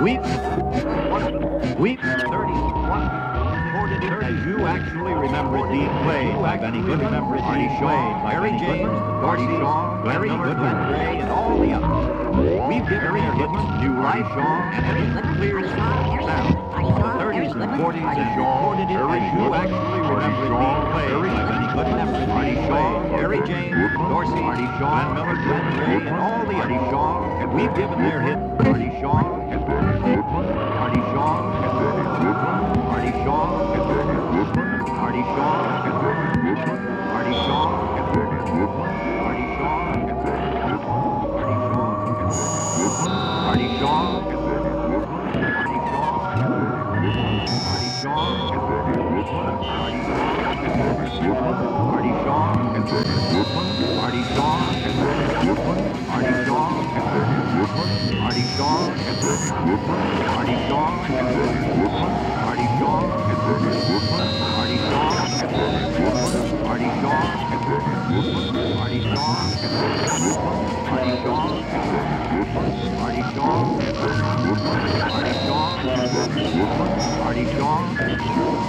Weep 31. As you actually remember it being played by Benny Goodman, Artie Shaw, Larry James, Dorsey Shaw, Larry Goodman, Ray, and all the others. We've given their hits new life and clear sound. The 30s and 40s as recorded it as you actually remember it being played by Benny Goodman, Artie Shaw, Larry James, Dorsey, Artie Shaw, Glenn Miller, Glenn Ray, and all the others. And we've given their hit Artie Shaw, Artie Shaw, Artie Shaw, Artie Shaw, Artie Shaw, Artie Shaw, Artie Shaw, Artie Shaw,